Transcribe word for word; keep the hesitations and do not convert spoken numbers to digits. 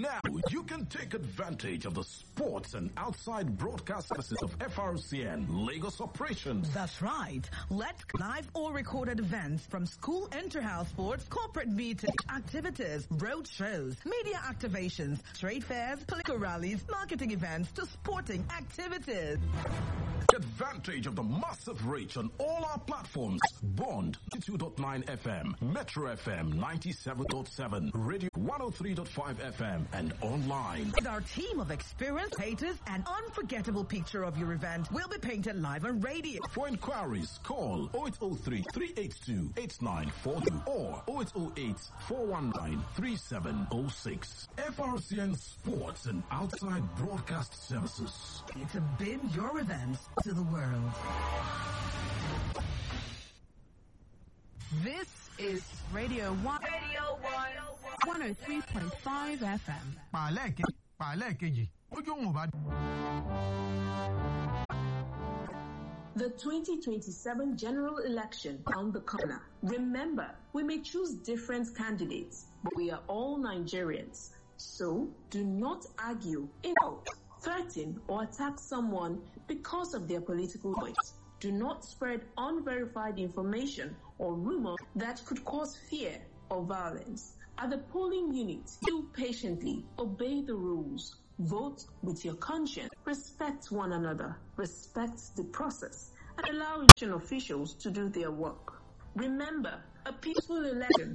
Now you can take advantage of the sports and outside broadcast services of F R C N Lagos operations. That's right. Let's live or recorded events from school inter-house sports, corporate meetings, activities, road shows, media activations, trade fairs, political rallies, marketing events to sporting activities. Take advantage of the massive reach on all our platforms. Bond ninety-two point nine F M, Metro F M ninety-seven point seven, Radio one oh three point five F M, and online. With our team of experienced haters, an unforgettable picture of your event will be painted live on radio. For inquiries, call oh eight oh three, three eight two, eight nine four two or oh eight oh eight, four one nine, three seven oh six. F R C N Sports and Outside Broadcast Services. To bid your events to the world. This is Radio One. Radio One. one oh three point five F M. Pàálẹ̀ kejì, pàálẹ̀ kejì, ojú òun ò bá. The twenty twenty-seven general election on the corner. Remember, we may choose different candidates, but we are all Nigerians. So, do not argue, insult, threaten, or attack someone because of their political choice. Do not spread unverified information or rumor that could cause fear or violence. At the polling unit, you patiently obey the rules. Vote with your conscience. Respect one another. Respect the process. And allow election officials to do their work. Remember, a peaceful election